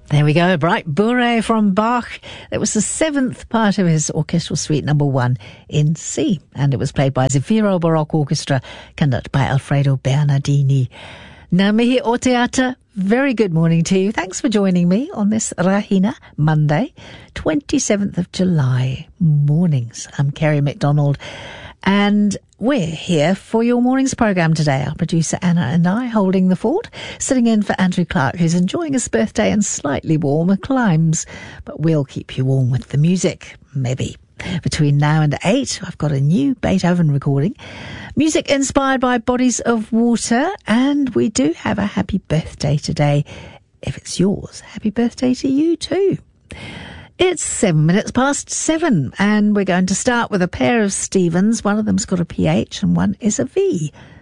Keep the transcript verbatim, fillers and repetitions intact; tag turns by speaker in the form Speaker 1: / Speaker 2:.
Speaker 1: There we go, Bright Bourrée from Bach. That was the seventh part of his orchestral suite number one in C, and it was played by Zefiro Baroque Orchestra, conducted by Alfredo Bernardini. Ngā mihi o te ata, very good morning to you. Thanks for joining me on this Rahina Monday, twenty-seventh of July mornings. I'm Kerry McDonald, and we're here for your morning's programme today. Our producer Anna and I holding the fort, sitting in for Andrew Clark, who's enjoying his birthday and slightly warmer climes. But we'll keep you warm with the music, maybe. Between now and eight, I've got a new Beethoven recording. Music inspired by Bodies of Water. And we do have a happy birthday today. If it's yours, happy birthday to you too. It's seven minutes past seven, and we're going to start with a pair of Stevens. One of them's got a P H and one is a V.